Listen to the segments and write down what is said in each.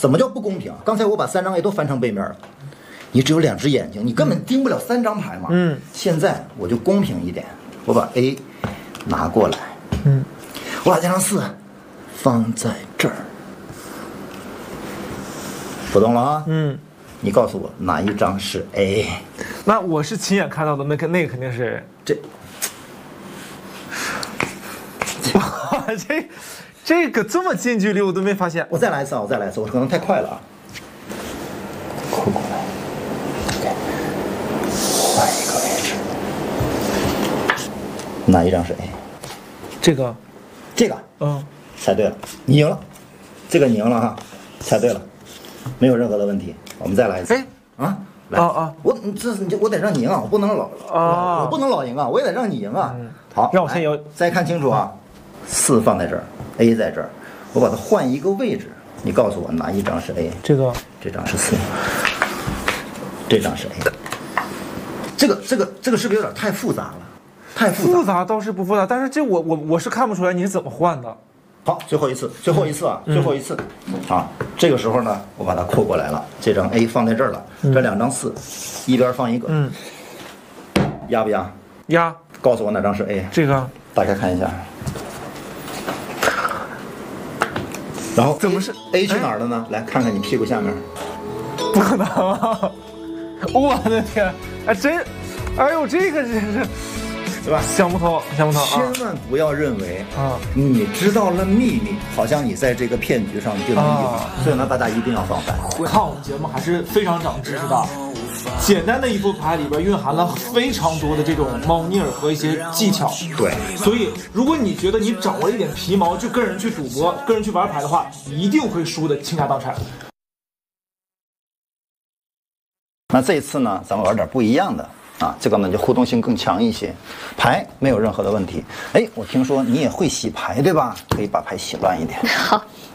怎么叫不公平？刚才我把3张 A 都翻成背面了，你只有2只眼睛，你根本盯不了3张牌嘛。现在我就公平一点，我把 A 拿过来，我把这张4放在这儿，不动了啊。你告诉我哪一张是 A？ 那我是亲眼看到的，那个肯定是这个这么近距离我都没发现。 我再来一次，我可能太快了啊。扣过来，换一个位置，哪一张是 A？ 这个， 猜对了，你赢了，这个你赢了哈，猜对了，没有任何的问题。我们再来一次。来我得让你赢啊，我不能我不能老赢啊，我也得让你赢啊。好， 让我先赢。 再看清楚啊，4放在这儿 ，A 在这儿，我把它换一个位置，你告诉我哪一张是 A？ 这张是4，这张是 A。这个是不是有点太复杂了？太复杂倒是不复杂，但是这我是看不出来你是怎么换的。 好，最后一次啊！这个时候呢，我把它扣过来了，这张 A 放在这儿了，这2张4，一边放一个，压不压？ 压。 告诉我哪张是 A？ 这个， 大家看一下。然后怎么是 A 去哪儿了呢？来看看你屁股下面。 不可能啊！我的天，哎呦，这个真是。对吧？想不通。 千万不要认为你知道了秘密，好像你在这个骗局上就能赢。所以呢，大家一定要防范。 看我们节目还是非常长知识的。简单的一副牌里边蕴含了非常多的这种猫腻儿和一些技巧。 对， 所以如果你觉得你掌握了一点皮毛，就跟人去赌博、跟人去玩牌的话，一定会输的倾家荡产。 那这一次呢，咱们玩点不一样的。这个呢就互动性更强一些，牌没有任何的问题。哎，我听说你也会洗牌对吧？可以把牌洗乱一点。 好，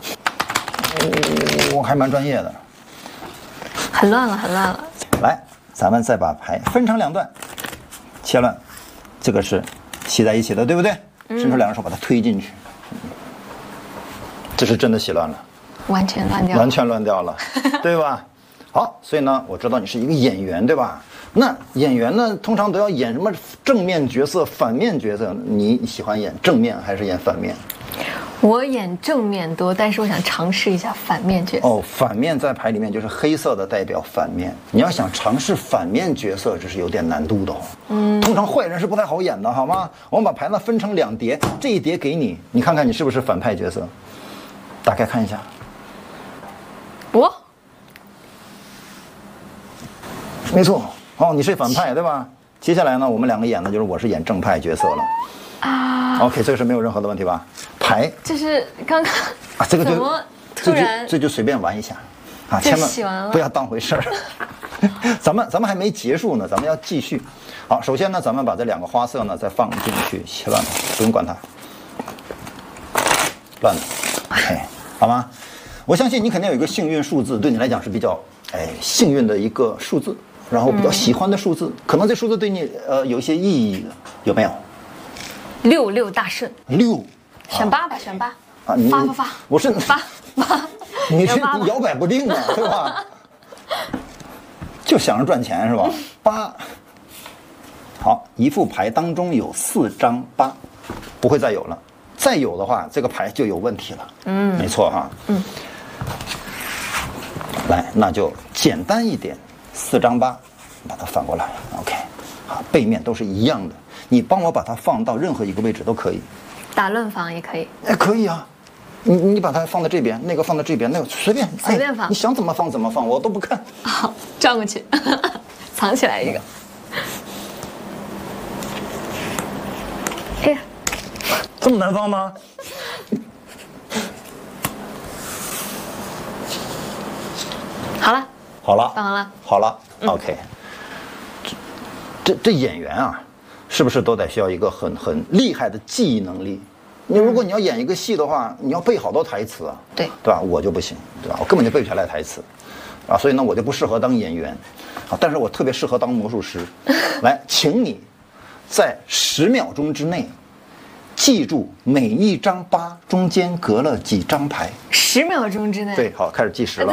我还蛮专业的。 很乱了。 来，咱们再把牌分成2段，切乱，这个是洗在一起的，对不对？伸出2只手把它推进去，这是真的洗乱了， 完全乱掉了， 对吧？好，所以呢，我知道你是一个演员，对吧？那演员呢，通常都要演什么正面角色、反面角色？你喜欢演正面还是演反面？ 我演正面多，但是我想尝试一下反面角色。 反面在牌里面就是黑色的代表反面，你要想尝试反面角色，这是有点难度的。通常坏人是不太好演的，好吗？我们把牌呢分成2叠，这一叠给你，你看看你是不是反派角色？打开看一下。没错。你是反派对吧？接下来呢，我们2个演的就是我是演正派角色了。OK， 这个是没有任何的问题吧？牌， 这是刚刚这个就怎么突然这就随便玩一下千万不要当回事儿。咱们还没结束呢，咱们要继续。好，首先呢，咱们把这2个花色呢再放进去，切乱它，不用管它，乱的。OK， 好吗？我相信你肯定有一个幸运数字，对你来讲是比较幸运的一个数字。然后比较喜欢的数字，可能这数字对你有一些意义的，有没有 ？6大顺。 6， 选8吧，选8。发。 我是发， 你是摇摆不定啊，对吧？就想着赚钱是吧？8。好，一副牌当中有4张8，不会再有了。再有的话，这个牌就有问题了。没错哈。来，那就简单一点。4张8，把它反过来 ，OK， 好，背面都是一样的。你帮我把它放到任何一个位置都可以， 打论房也可以。 可以啊，你把它放在这边，那个放在这边，那个随便放，你想怎么放怎么放，我都不看。 好，转过去，藏起来一个。哎呀， 这么难放吗？好了 ，OK。这演员啊，是不是都得需要一个很厉害的记忆能力？如果你要演一个戏的话，你要背好多台词啊， 对吧？我就不行，对吧？我根本就背不下来台词，所以呢，我就不适合当演员，但是我特别适合当魔术师。来，请你在10秒钟之内记住每一张8中间隔了几张牌。 10秒钟之内。 对，好，开始计时了。